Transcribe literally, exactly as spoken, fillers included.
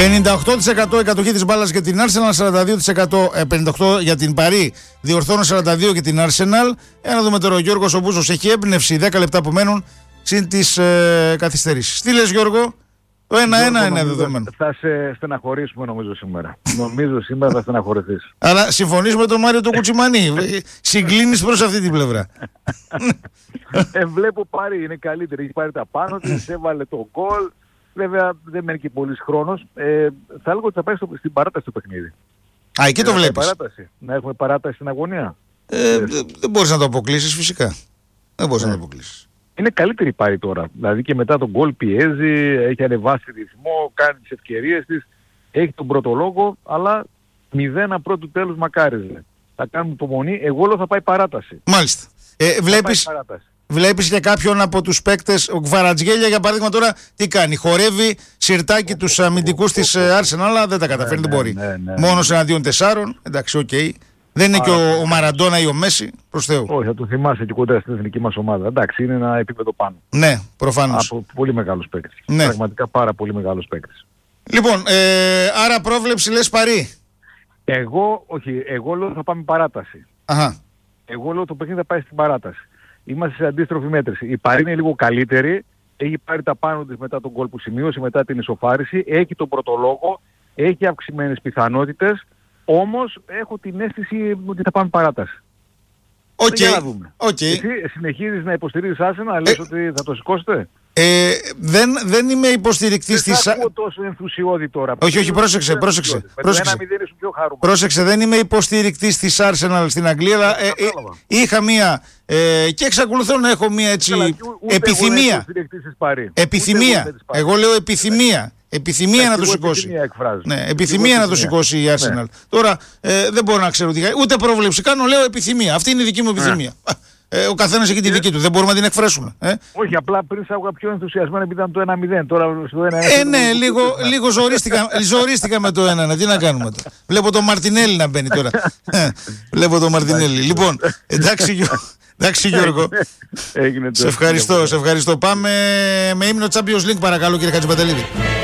πενήντα οκτώ τοις εκατό η κατοχή της μπάλας για την Arsenal, σαράντα δύο τοις εκατό, ε, πενήντα οκτώ για την Παρί, διορθώνω σαράντα δύο για την Arsenal. Για να δούμε τώρα, ο Γιώργος ο Μπούσος έχει έμπνευση, δέκα λεπτά που μένουν συν τις ε, καθυστερήσεις. Τι λες, Γιώργο? Το ένα ένα είναι δεδομένο. Θα σε στεναχωρήσουμε νομίζω σήμερα. Νομίζω σήμερα θα στεναχωρηθείς. Αλλά συμφωνείς με τον Μάριο τον Κουτσιμανί. Συγκλίνεις προς αυτή την πλευρά. ε, βλέπω πάρει, είναι καλύτερη. Έχει πάρει τα πάνω της, έβαλε το γκολ. Βέβαια δεν μένει και πολύς χρόνος. Ε, θα έλεγα ότι θα πάει στο, στην παράταση το παιχνίδι. Α, εκεί το βλέπεις. Παράταση. Να έχουμε παράταση στην αγωνία. Ε, δεν δε μπορείς να το αποκλείσεις φυσικά. Δεν μπορείς ε. να το αποκλείσεις. Είναι καλύτερη πάρει τώρα. Δηλαδή και μετά τον γκολ πιέζει, έχει ανεβάσει ρυθμό, κάνει τις ευκαιρίες της, έχει τον πρώτο λόγο, αλλά μηδέν πρώτου τέλους μακάριζε. Θα κάνουμε υπομονή. Εγώ λέω θα πάει παράταση. Μάλιστα. Ε, βλέπεις, βλέπεις και κάποιον από τους παίκτες, ο Κβαρατζγέλια για παράδειγμα τώρα, τι κάνει? Χορεύει σιρτάκι τους αμυντικούς της Arsenal, αλλά δεν τα καταφέρνει, ναι, δεν μπορεί. Ναι, ναι, ναι. Μόνος εναντίον τεσσάρων, εντάξει, οκ. Okay. Δεν είναι Άρα, και ο, ο Μαραντόνα ή ο Μέση, προς Θεού. Όχι, θα το θυμάσαι και κοντά στην εθνική μας ομάδα. Εντάξει, είναι ένα επίπεδο πάνω. Ναι, προφανώς. Από πολύ μεγάλους παίκτες. Ναι. Πραγματικά πάρα πολύ μεγάλους παίκτες. Λοιπόν, ε, άρα πρόβλεψη λες Παρί. Εγώ, όχι, εγώ λέω θα πάμε παράταση. Αχα. Εγώ λέω το παιχνίδι θα πάει στην παράταση. Είμαστε σε αντίστροφη μέτρηση. Η Παρί είναι λίγο καλύτερη. Έχει πάρει τα πάνω της μετά τον γκολ που σημείωσε, μετά την ισοφάριση. Έχει τον πρωτολόγο. Έχει αυξημένες πιθανότητες. Όμως έχω την αίσθηση ότι θα πάμε παράταση. Οκ. Για να δούμε. Okay. Εσύ συνεχίζεις να υποστηρίζεις Arsenal, λες ε, ότι θα το σηκώσετε? Ε, δεν, δεν είμαι υποστηρικτής της... Δεν θα ακούω τόσο ενθουσιώδη τώρα. Όχι, όχι, πρόσεξε, πρόσεξε. Πρόσεξε. πρόσεξε, δεν είμαι υποστηρικτής της Arsenal στην Αγγλία, αλλά ε, ε, είχα μία ε, και εξακολουθώ να έχω μία έτσι Καλά, επιθυμία. Επιθυμία. Εγώ λέω επιθυμία. Επιθυμία να το σηκώσει. Ναι, επιθυμία να το σηκώσει η Arsenal. Ναι. Τώρα ε, δεν μπορώ να ξέρω τι. Ούτε πρόβλεψη κάνω, λέω επιθυμία. Αυτή είναι η δική μου επιθυμία. Ναι. Ε, ο καθένας έχει τη δική του. Δεν μπορούμε να την εκφράσουμε. Ε? Όχι, απλά πριν σ' άκουγα πιο ενθουσιασμένο επειδή ήταν το ένα μηδέν. Τώρα στο ένα ένα. Ε, ναι, λίγο, λίγο ζορίστηκα, ζορίστηκα με το ένα ένα. Τι να κάνουμε τώρα. Βλέπω τον Μαρτινέλη να μπαίνει τώρα. Βλέπω τον Μαρτινέλη. Λοιπόν, εντάξει, εντάξει Γιώργο. Σε ευχαριστώ, σε ευχαριστώ. Πάμε με ύμνο Champions League παρακαλώ κύριε Χατζηπαντελίδη.